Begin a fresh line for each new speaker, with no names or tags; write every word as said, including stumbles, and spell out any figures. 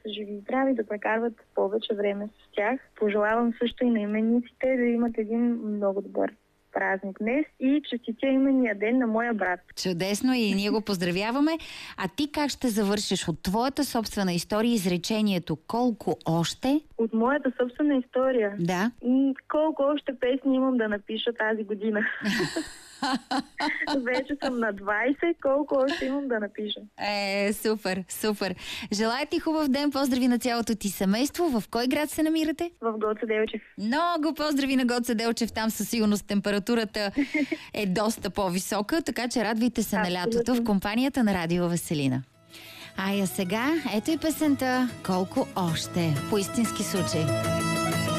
са живи и здрави, да прекарват повече време с тях. Пожелавам също и на имениците да имат един много добър празник днес и честития именния ден на моя брат.
Чудесно и ние го поздравяваме. А ти как ще завършиш от твоята собствена история изречението колко още?
От моята собствена история?
Да.
И колко още песни имам да напиша тази година? Вече съм на двайсет, колко още имам да напиша.
Е, супер, супер. Желая ти хубав ден, поздрави на цялото ти семейство. В кой град се намирате?
В Гоце Делчев.
Много поздрави на Гоце Делчев, там със сигурност температурата е доста по-висока, така че радвайте се на лятото в компанията на Радио Веселина. А я сега, ето и песента "Колко още", по истински случай.